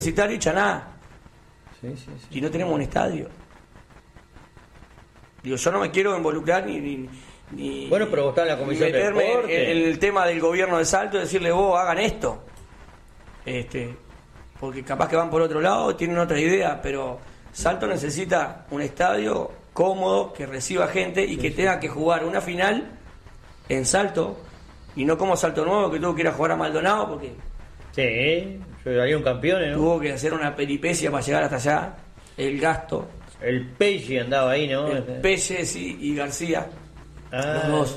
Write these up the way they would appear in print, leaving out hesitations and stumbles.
Universitario y Chaná. Sí. Y no tenemos un estadio. Digo, yo no me quiero involucrar ni bueno, pero vos estás en la comisión de deporte. En el tema del gobierno de Salto, decirle vos hagan esto. Porque capaz que van por otro lado, tienen otra idea, pero Salto necesita un estadio cómodo, que reciba gente y que tenga que jugar una final en Salto, y no como Salto Nuevo, que tuvo que ir a jugar a Maldonado, porque sí, hay un campeón, ¿no? Tuvo que hacer una peripecia para llegar hasta allá, el gasto. El Pelle andaba ahí, ¿no? El Pelle, sí, y García, los dos.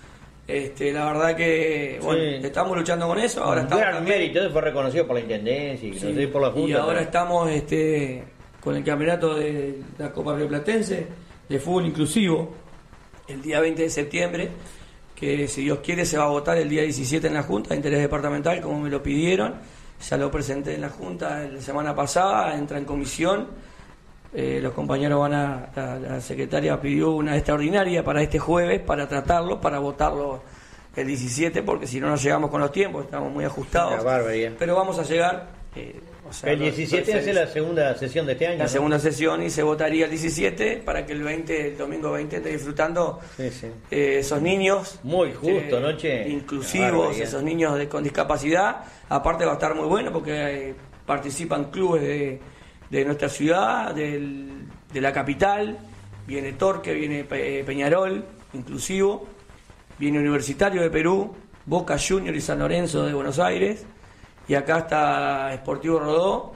La verdad que, bueno, sí, estamos luchando con eso. Ahora estamos gran mérito, eso fue reconocido por la Intendencia y sí, no sé, por la Junta. Y ahora estamos con el campeonato de la Copa Rioplatense de fútbol inclusivo, el día 20 de septiembre, que si Dios quiere se va a votar el día 17 en la Junta de Interés Departamental, como me lo pidieron. Ya lo presenté en la Junta la semana pasada, entra en comisión. Los compañeros van la secretaria pidió una extraordinaria para este jueves, para tratarlo, para votarlo el 17, porque si no nos llegamos con los tiempos, estamos muy ajustados. Pero vamos a llegar. El 17 hace la segunda sesión de este año. La segunda sesión, y se votaría el 17 para que el domingo 20 esté disfrutando esos niños. Muy justo, noche. Inclusivos, esos niños con discapacidad. Aparte va a estar muy bueno porque participan clubes de nuestra ciudad, de la capital. Viene Torque, viene Peñarol, inclusivo. Viene Universitario de Perú, Boca Juniors y San Lorenzo de Buenos Aires. Y acá está Sportivo Rodó,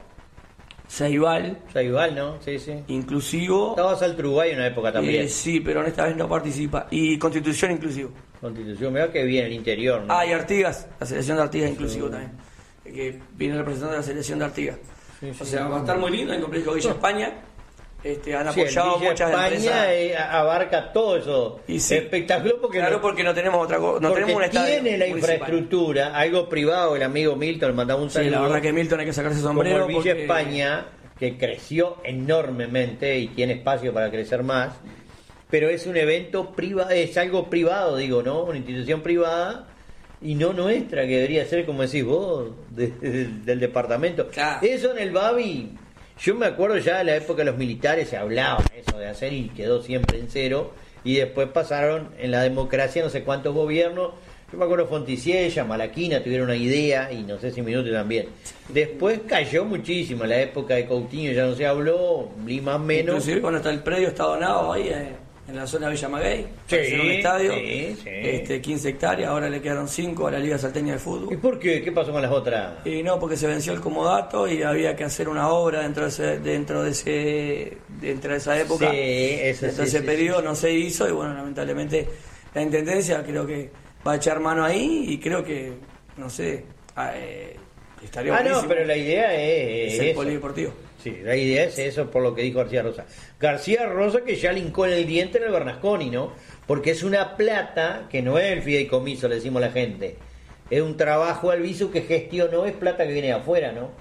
Ceibal, ¿no? Sí. inclusivo. Estaba Salto Uruguay en una época también. Sí, pero en esta vez no participa. Y Constitución inclusivo. Constitución, mira que viene el interior, ¿no? Y Artigas, la selección de Artigas inclusivo también. Que viene representando la selección de Artigas. O sea, va a estar muy lindo en el complejo Villa España. Han apoyado muchas España empresas. Abarca todo eso espectáculo porque porque no tenemos otra cosa, no tenemos un estadio tiene la municipal. Infraestructura, algo privado. El amigo Milton le mandaba un saludo. Sí, la verdad que Milton hay que sacarse sombrero. Como el Villa España, que creció enormemente y tiene espacio para crecer más, pero es un evento privado, es algo privado, digo, ¿no? Una institución privada y no nuestra, que debería ser, como decís vos, del departamento. Claro. Eso en el Babi. Yo me acuerdo ya de la época de los militares, se hablaba eso de hacer y quedó siempre en cero. Y después pasaron en la democracia no sé cuántos gobiernos. Yo me acuerdo Fonticiella, Malaquina tuvieron una idea y no sé si Minuto también. Después cayó muchísimo. En la época de Coutinho ya no se habló, Lima menos. Inclusive cuando está el predio está donado ahí en la zona de Villa Maguey, para hacer un estadio, 15 hectáreas, ahora le quedaron 5 a la Liga Salteña de Fútbol. ¿Y por qué? ¿Qué pasó con las otras? Y no, porque se venció el comodato y había que hacer una obra dentro de esa época. Ese periodo no se hizo y bueno, lamentablemente la Intendencia creo que va a echar mano ahí y creo que, no sé, estaría buenísimo. No, pero la idea es el polideportivo. Sí, la idea es eso, por lo que dijo García Rosa. García Rosa que ya lincó en el diente en el Bernasconi, ¿no? Porque es una plata que no es el fideicomiso, le decimos a la gente. Es un trabajo al viso que gestionó, es plata que viene de afuera, ¿no?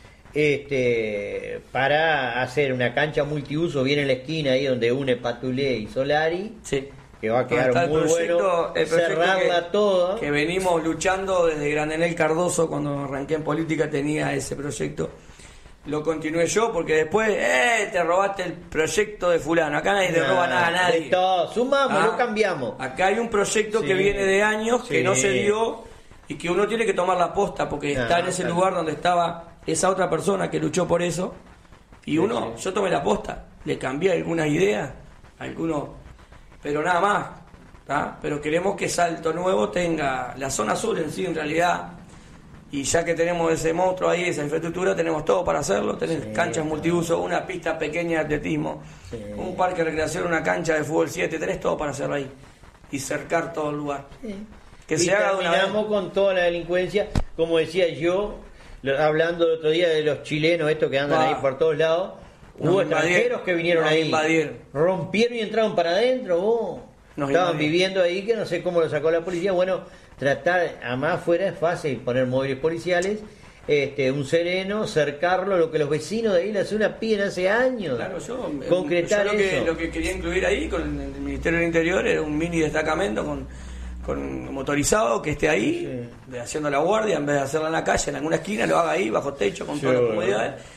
Para hacer una cancha multiuso bien en la esquina ahí donde une Patulé y Solari. Sí. Que va a quedar muy bueno, cerrarla toda. Que venimos luchando desde Grandenel Cardoso, cuando arranqué en política tenía ese proyecto. Lo continué yo porque después, te robaste el proyecto de fulano. Acá nadie te roba nada a nadie. Todo. Sumamos, lo cambiamos. Acá hay un proyecto que viene de años, que no se dio y que uno tiene que tomar la posta porque está en ese lugar donde estaba esa otra persona que luchó por eso. Y yo tomé la posta, le cambié algunas ideas, pero nada más. Pero queremos que Salto Nuevo tenga la zona sur en sí, en realidad. Y ya que tenemos ese monstruo ahí, esa infraestructura, tenemos todo para hacerlo. Tenés canchas multiuso, una pista pequeña de atletismo, un parque de recreación, una cancha de fútbol 7, tenés todo para hacerlo ahí. Y cercar todo el lugar. Que se haga de una vez. Terminamos con toda la delincuencia, como decía yo, hablando el otro día de los chilenos, estos que andan ahí por todos lados. Hubo extranjeros que vinieron ahí, rompieron y entraron para adentro. Estaban viviendo ahí, que no sé cómo lo sacó la policía. Bueno, tratar, además afuera es fácil poner móviles policiales, un sereno, cercarlo, lo que los vecinos de ahí la zona piden hace años. Claro, concretar lo que quería incluir ahí con el Ministerio del Interior era un mini destacamento con motorizado que esté ahí, haciendo la guardia, en vez de hacerla en la calle, en alguna esquina, lo haga ahí, bajo techo, con todas las comodidades,